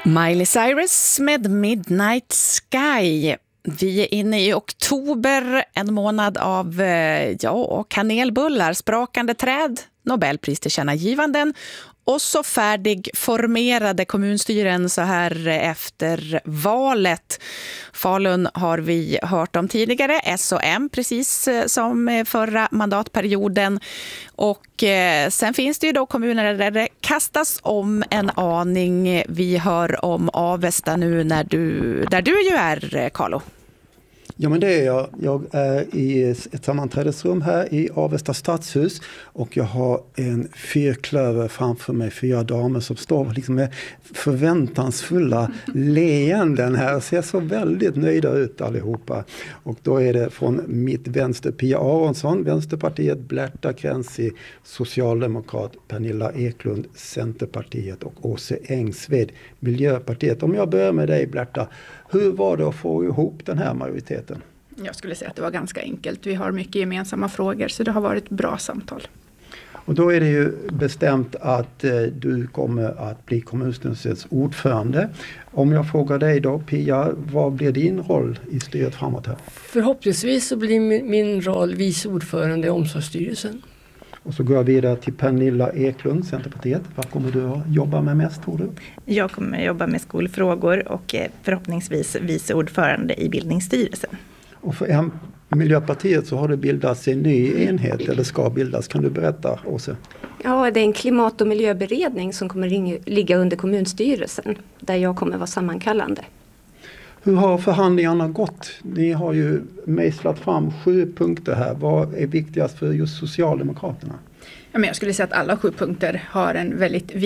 Miley Cyrus med Midnight Sky. Vi är inne i oktober, en månad av kanelbullar, sprakande träd, Nobelpristillkännagivanden och så färdigformerade kommunstyren så här efter valet. Falun har vi hört om tidigare, S och M precis som förra mandatperioden. Och sen finns det ju då kommuner där det kastas om en aning. Vi hör om Avesta nu där du ju är, Carlo. Ja, men det är jag. Jag är i ett sammanträdesrum här i Avesta stadshus och jag har en fyrklöver framför mig, 4 damer som står liksom med förväntansfulla leenden här och ser så väldigt nöjda ut allihopa. Och då är det från mitt vänster Pia Aronsson, Vänsterpartiet, Blerta Kränsi, Socialdemokrat, Pernilla Eklund, Centerpartiet och Åse Engsved, Miljöpartiet. Om jag börjar med dig, Blerta, hur var det att få ihop den här majoriteten? Jag skulle säga att det var ganska enkelt. Vi har mycket gemensamma frågor så det har varit bra samtal. Och då är det ju bestämt att du kommer att bli kommunstyrelsens ordförande. Om jag frågar dig då, Pia, vad blir din roll i styret framåt här? Förhoppningsvis så blir min roll vice ordförande i omsorgsstyrelsen. Och så går jag vidare till Pernilla Eklund, Centerpartiet. Vad kommer du att jobba med mest, tror du? Jag kommer att jobba med skolfrågor och förhoppningsvis vice ordförande i bildningsstyrelsen. Och för Miljöpartiet så har det bildats en ny enhet, eller ska bildas. Kan du berätta, Åse? Ja, det är en klimat- och miljöberedning som kommer ligga under kommunstyrelsen, där jag kommer vara sammankallande. Hur har förhandlingarna gått? Ni har ju mejslat fram 7 punkter här. Vad är viktigast för just Socialdemokraterna? Ja, men jag skulle säga att alla 7 punkter har en väldigt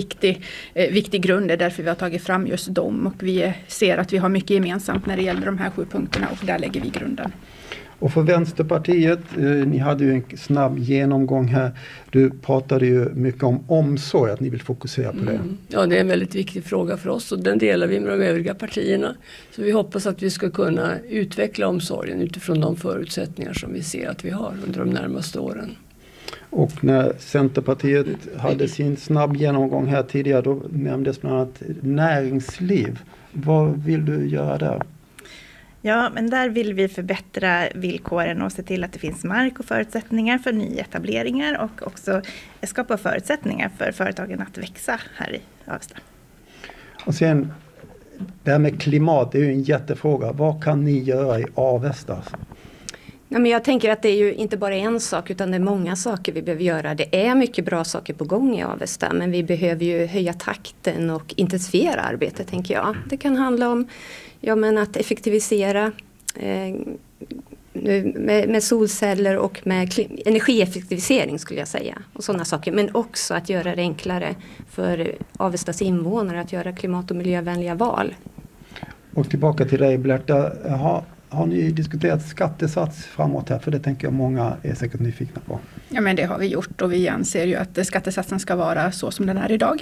viktig grund. Det är därför vi har tagit fram just dem. Och vi ser att vi har mycket gemensamt när det gäller de här 7 punkterna. Och där lägger vi grunden. Och för Vänsterpartiet, ni hade ju en snabb genomgång här. Du pratade ju mycket om omsorg, att ni vill fokusera på det. Ja, det är en väldigt viktig fråga för oss och den delar vi med de övriga partierna. Så vi hoppas att vi ska kunna utveckla omsorgen utifrån de förutsättningar som vi ser att vi har under de närmaste åren. Och när Centerpartiet hade sin snabb genomgång här tidigare, då nämndes bland annat näringsliv. Vad vill du göra där? Ja, men där vill vi förbättra villkoren och se till att det finns mark och förutsättningar för nyetableringar och också skapa förutsättningar för företagen att växa här i Avesta. Och sen, det här med klimat är ju en jättefråga. Vad kan ni göra i Avesta? Ja, men jag tänker att det är ju inte bara en sak utan det är många saker vi behöver göra. Det är mycket bra saker på gång i Avesta, men vi behöver ju höja takten och intensifiera arbetet, tänker jag. Det kan handla om att effektivisera med solceller och med energieffektivisering skulle jag säga. Och sådana saker. Men också att göra det enklare för Avestas invånare att göra klimat- och miljövänliga val. Och tillbaka till dig, Blerta. Har ni diskuterat skattesats framåt här? För det tänker jag många är säkert nyfikna på. Ja, men det har vi gjort och vi anser ju att skattesatsen ska vara så som den är idag.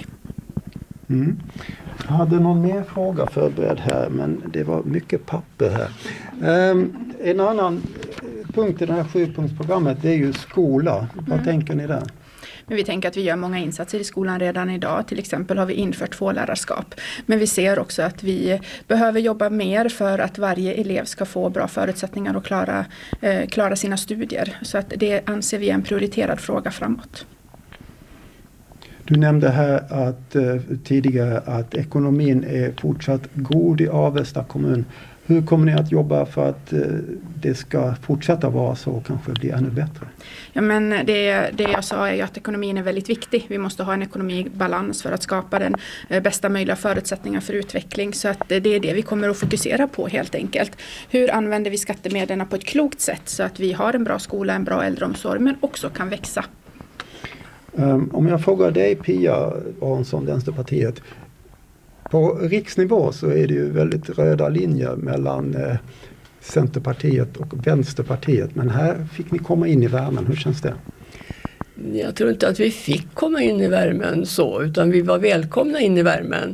Jag hade någon mer fråga förberedd här, men det var mycket papper här. En annan punkt i det här 7-punktsprogrammet, det är ju skola. Vad tänker ni där? Men vi tänker att vi gör många insatser i skolan redan idag. Till exempel har vi infört 2-lärarskap. Men vi ser också att vi behöver jobba mer för att varje elev ska få bra förutsättningar och klara sina studier. Så att det anser vi är en prioriterad fråga framåt. Du nämnde här tidigare att ekonomin är fortsatt god i Avesta kommun. Hur kommer ni att jobba för att det ska fortsätta vara så och kanske bli ännu bättre? Ja, men det jag sa är ju att ekonomin är väldigt viktig. Vi måste ha en ekonomibalans för att skapa den bästa möjliga förutsättningar för utveckling. Så att det är det vi kommer att fokusera på helt enkelt. Hur använder vi skattemedlen på ett klokt sätt så att vi har en bra skola, en bra äldreomsorg men också kan växa? Om jag frågar dig, Pia Aronsson, Vänsterpartiet. På riksnivå så är det ju väldigt röda linjer mellan Centerpartiet och Vänsterpartiet. Men här fick ni komma in i värmen. Hur känns det? Jag tror inte att vi fick komma in i värmen så, utan vi var välkomna in i värmen.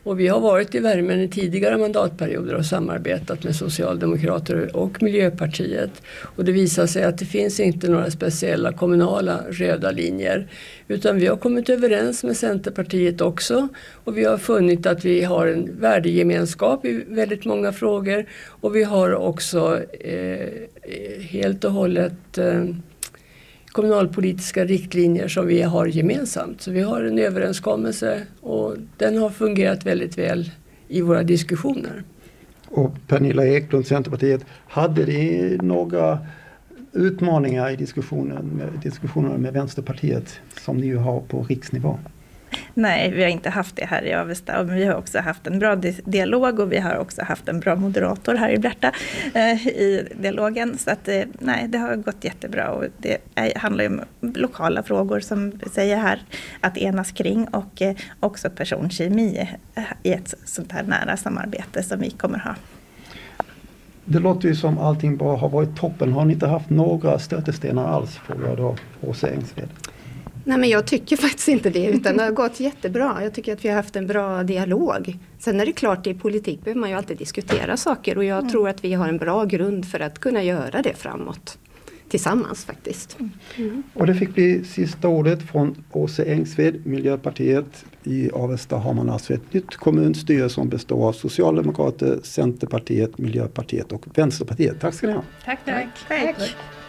Och vi har varit i värmen i tidigare mandatperioder och samarbetat med Socialdemokrater och Miljöpartiet. Och det visar sig att det finns inte några speciella kommunala röda linjer. Utan vi har kommit överens med Centerpartiet också. Och vi har funnit att vi har en värdegemenskap i väldigt många frågor. Och vi har också helt och hållet kommunalpolitiska riktlinjer som vi har gemensamt. Så vi har en överenskommelse och den har fungerat väldigt väl i våra diskussioner. Och Pernilla Eklund, Centerpartiet, hade det några utmaningar i diskussionerna med Vänsterpartiet som ni ju har på riksnivå? Nej, vi har inte haft det här i Avesta, men vi har också haft en bra dialog och vi har också haft en bra moderator här i Bjärta i dialogen. Så att nej, det har gått jättebra och det handlar ju om lokala frågor som vi säger här att enas kring och också personkemi i ett sånt här nära samarbete som vi kommer ha. Det låter ju som allting bara har varit toppen. Har ni inte haft några stötestenar alls, frågar jag då Åsa Engsved? Nej, men jag tycker faktiskt inte det, utan det har gått jättebra. Jag tycker att vi har haft en bra dialog. Sen är det klart, i politik behöver man ju alltid diskutera saker och jag tror att vi har en bra grund för att kunna göra det framåt. Tillsammans faktiskt. Mm. Och det fick bli sista ordet från Åsa Engsved, Miljöpartiet. I Avesta har man alltså ett nytt kommunstyre som består av Socialdemokrater, Centerpartiet, Miljöpartiet och Vänsterpartiet. Tack ska ni ha. Tack.